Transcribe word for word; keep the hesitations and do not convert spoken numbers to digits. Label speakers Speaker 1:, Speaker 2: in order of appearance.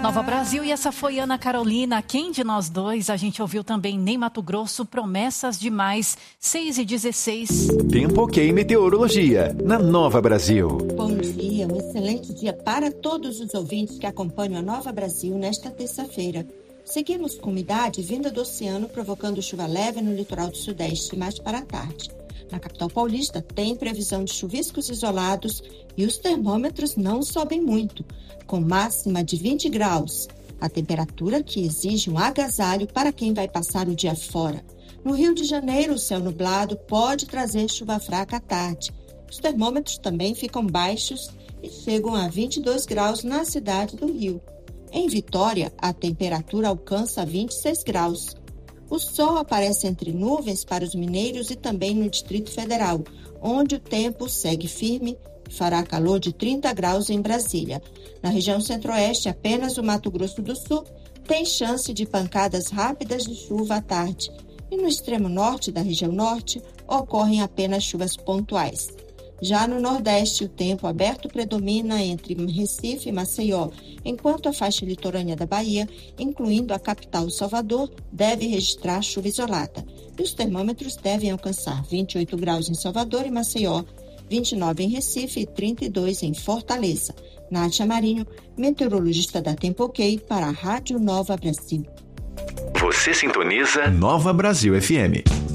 Speaker 1: Nova Brasil, e essa foi Ana Carolina. Quem de nós dois? A gente ouviu também Nem Mato Grosso, Promessas Demais, seis e dezesseis.
Speaker 2: Tempo Ok Meteorologia, na Nova Brasil.
Speaker 3: Bom dia, um excelente dia para todos os ouvintes que acompanham a Nova Brasil nesta terça-feira. Seguimos com umidade vinda do oceano, provocando chuva leve no litoral do sudeste mais para a tarde. Na capital paulista tem previsão de chuviscos isolados e os termômetros não sobem muito, com máxima de vinte graus, a temperatura que exige um agasalho para quem vai passar o dia fora. No Rio de Janeiro, o céu nublado pode trazer chuva fraca à tarde. Os termômetros também ficam baixos e chegam a vinte e dois graus na cidade do Rio. Em Vitória, a temperatura alcança vinte e seis graus. O sol aparece entre nuvens para os mineiros e também no Distrito Federal, onde o tempo segue firme e fará calor de trinta graus em Brasília. Na região centro-oeste, apenas o Mato Grosso do Sul tem chance de pancadas rápidas de chuva à tarde. E no extremo norte da região norte, ocorrem apenas chuvas pontuais. Já no Nordeste, o tempo aberto predomina entre Recife e Maceió, enquanto a faixa litorânea da Bahia, incluindo a capital Salvador, deve registrar chuva isolada. E os termômetros devem alcançar vinte e oito graus em Salvador e Maceió, vinte e nove em Recife e trinta e dois em Fortaleza. Nátia Marinho, meteorologista da Tempo Ok, para a Rádio Nova Brasil.
Speaker 2: Você sintoniza Nova Brasil F M.